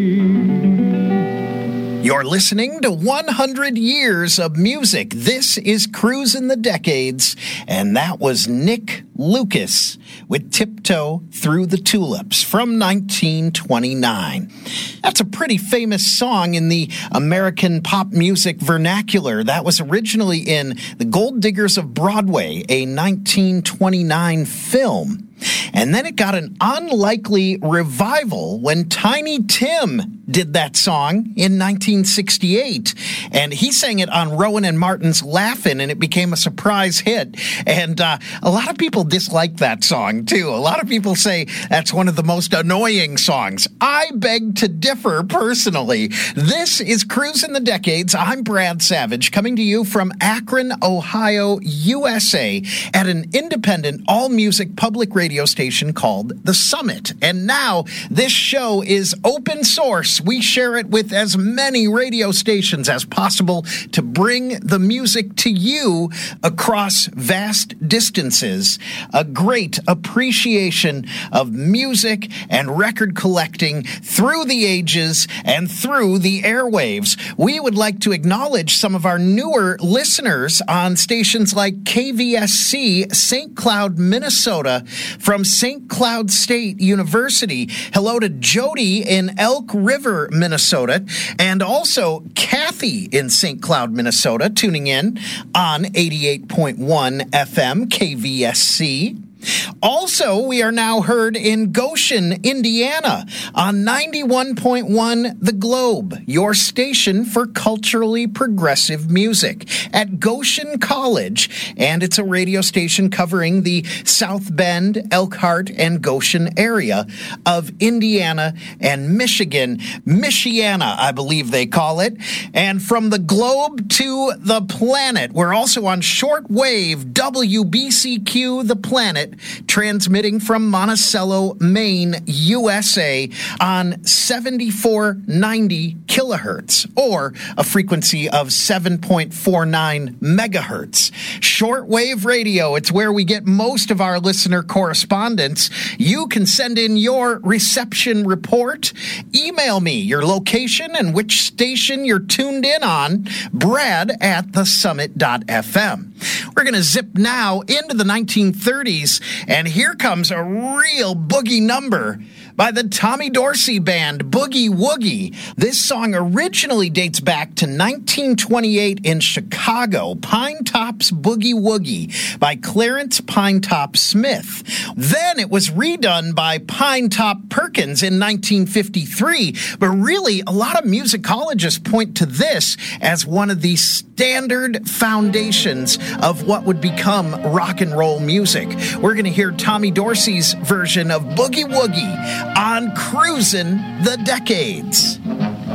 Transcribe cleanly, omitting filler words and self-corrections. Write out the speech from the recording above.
You're listening to 100 Years of Music. This is Cruisin' the Decades, and that was Nick Lucas with Tiptoe Through the Tulips from 1929. That's a pretty famous song in the American pop music vernacular. That was originally in The Gold Diggers of Broadway, a 1929 film. And then it got an unlikely revival when Tiny Tim did that song in 1968. And he sang it on Rowan and Martin's Laugh-In, and it became a surprise hit. And a lot of people dislike that song, too. A lot of people say that's one of the most annoying songs. I beg to differ personally. This is Cruisin' the Decades. I'm Brad Savage, coming to you from Akron, Ohio, USA, at an independent all-music public radio station called The Summit. And now this show is open source. We share it with as many radio stations as possible to bring the music to you across vast distances. A great appreciation of music and record collecting through the ages and through the airwaves. We would like to acknowledge some of our newer listeners on stations like KVSC, St. Cloud, Minnesota, from St. Cloud State University. Hello to Jody in Elk River, Minnesota, and also Kathy in St. Cloud, Minnesota, tuning in on 88.1 FM KVSC. Also, we are now heard in Goshen, Indiana, on 91.1 The Globe, your station for culturally progressive music at Goshen College, and it's a radio station covering the South Bend, Elkhart, and Goshen area of Indiana and Michigan. Michiana, I believe they call it. And from the globe to the planet, we're also on shortwave WBCQ The Planet, transmitting from Monticello, Maine, USA on 7490 kilohertz, or a frequency of 7.49 megahertz. Shortwave radio, it's where we get most of our listener correspondence. You can send in your reception report. Email me your location and which station you're tuned in on, brad@thesummit.fm. We're going to zip now into the 1930s, and here comes a real boogie number by the Tommy Dorsey Band, Boogie Woogie. This song originally dates back to 1928 in Chicago, Pine Top's Boogie Woogie by Clarence Pinetop Smith. Then it was redone by Pinetop Perkins in 1953, but really a lot of musicologists point to this as one of the standard foundations of what would become rock and roll music. We're going to hear Tommy Dorsey's version of Boogie Woogie on Cruisin' the Decades.